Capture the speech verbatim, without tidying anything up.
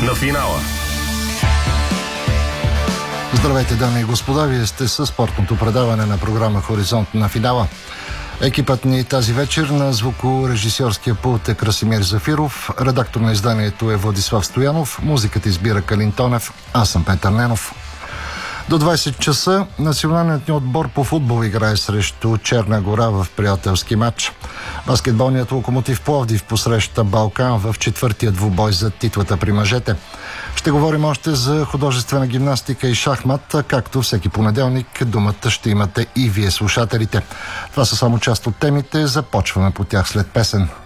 на финала. Здравейте, дами и господа, вие сте със спортното предаване на програма Хоризонт на финала. Екипът ни тази вечер на звукорежисьорския пулт е Красимир Зафиров, редактор на изданието е Владислав Стоянов, музиката избира Калин Тонев, аз съм Петър Ненов. До двайсет часа националният ни отбор по футбол играе срещу Черна гора в приятелски матч. Баскетболният Локомотив Пловдив посреща Балкан в четвъртия двубой за титлата при мъжете. Ще говорим още за художествена гимнастика и шахмат, както всеки понеделник думата ще имате и вие слушателите. Това са само част от темите, започваме по тях след песен.